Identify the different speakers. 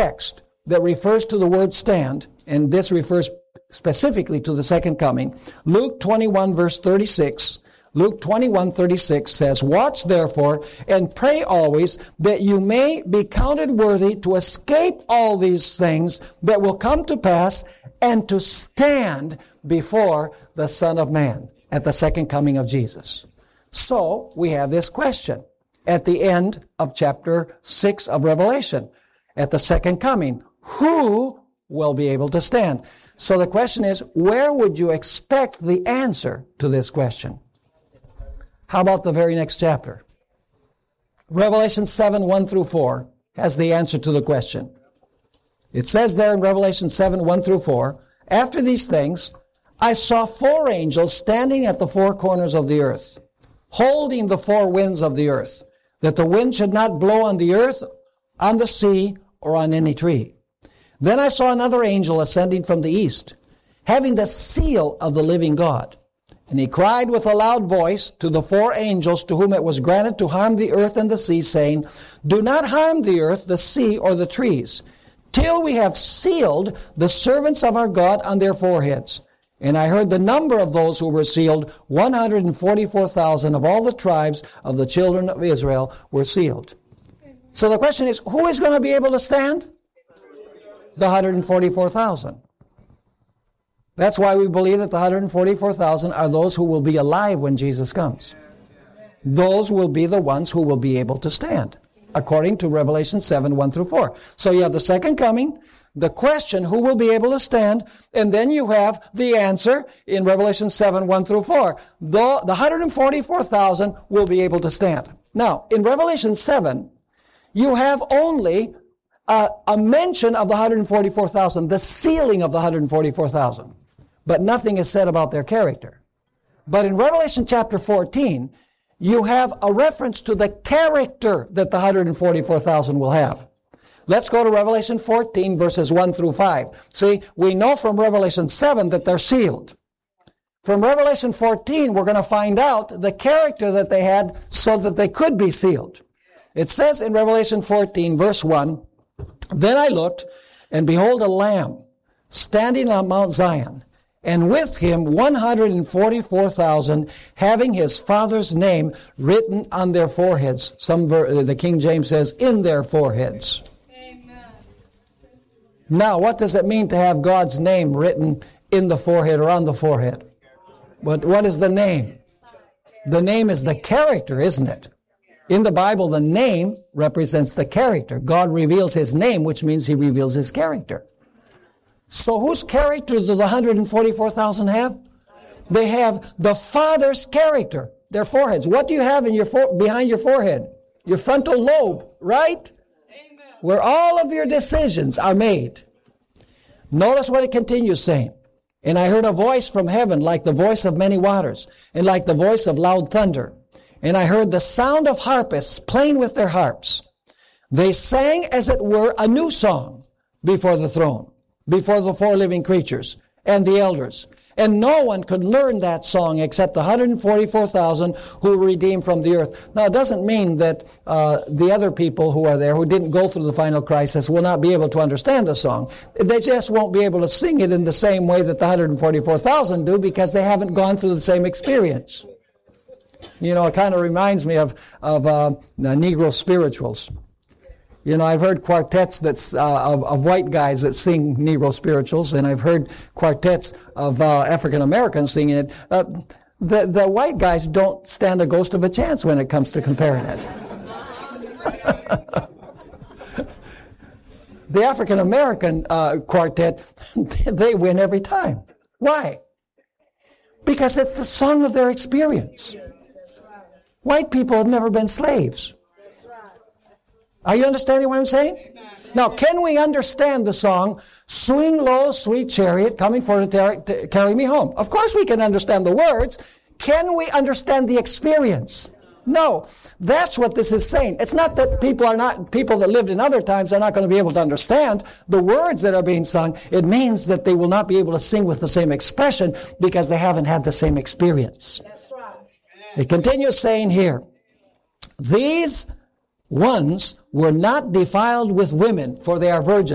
Speaker 1: text that refers to the word stand, and this refers specifically to the second coming, Luke 21 verse 36, Luke 21:36 says, "Watch therefore and pray always that you may be counted worthy to escape all these things that will come to pass and to stand before the Son of Man at the second coming of Jesus." So we have this question at the end of chapter 6 of Revelation. At the second coming, who will be able to stand? So the question is, where would you expect the answer to this question? How about the very next chapter? Revelation 7, 1 through 4 has the answer to the question. It says there in Revelation 7, 1 through 4, "After these things, I saw 4 angels standing at the 4 corners of the earth, holding the 4 winds of the earth, that the wind should not blow on the earth, on the sea, or on any tree. Then I saw another angel ascending from the east, having the seal of the living God. And he cried with a loud voice to the 4 angels to whom it was granted to harm the earth and the sea, saying, 'Do not harm the earth, the sea, or the trees, till we have sealed the servants of our God on their foreheads.' And I heard the number of those who were sealed, 144,000 of all the tribes of the children of Israel were sealed." So the question is, who is going to be able to stand? The 144,000. That's why we believe that the 144,000 are those who will be alive when Jesus comes. Those will be the ones who will be able to stand, according to Revelation 7, 1 through 4. So you have the second coming, the question, who will be able to stand, and then you have the answer in Revelation 7, 1 through 4. The 144,000 will be able to stand. Now, in Revelation 7, you have only a mention of the 144,000, the sealing of the 144,000. But nothing is said about their character. But in Revelation chapter 14, you have a reference to the character that the 144,000 will have. Let's go to Revelation 14, verses 1 through 5. See, we know from Revelation 7 that they're sealed. From Revelation 14, we're going to find out the character that they had so that they could be sealed. It says in Revelation 14, verse 1, "Then I looked, and behold a Lamb standing on Mount Zion, and with him 144,000, having his Father's name written on their foreheads." The King James says, "in their foreheads." Amen. Now, what does it mean to have God's name written in the forehead or on the forehead? What is the name? The name is the character, isn't it? In the Bible, the name represents the character. God reveals his name, which means he reveals his character. So whose character do the 144,000 have? They have the Father's character, their foreheads. What do you have in behind your forehead? Your frontal lobe, right? Amen. Where all of your decisions are made. Notice what it continues saying. "And I heard a voice from heaven like the voice of many waters, and like the voice of loud thunder. And I heard the sound of harpists playing with their harps. They sang as it were a new song before the throne, before the 4 living creatures and the elders. And no one could learn that song except the 144,000 who were redeemed from the earth." Now, it doesn't mean that the other people who are there, who didn't go through the final crisis, will not be able to understand the song. They just won't be able to sing it in the same way that the 144,000 do, because they haven't gone through the same experience. You know, it kind of reminds me of Negro spirituals. You know, I've heard quartets of white guys that sing Negro spirituals, and I've heard quartets of African Americans singing it. The white guys don't stand a ghost of a chance when it comes to comparing it. The African American quartet, they win every time. Why? Because it's the song of their experience. White people have never been slaves. Are you understanding what I'm saying? Now, can we understand the song, "Swing low, sweet chariot, coming forward to carry me home"? Of course we can understand the words. Can we understand the experience? No. That's what this is saying. It's not that people that lived in other times are not going to be able to understand the words that are being sung. It means that they will not be able to sing with the same expression because they haven't had the same experience. That's right. It continues saying here, "These ones were not defiled with women, for they are virgins."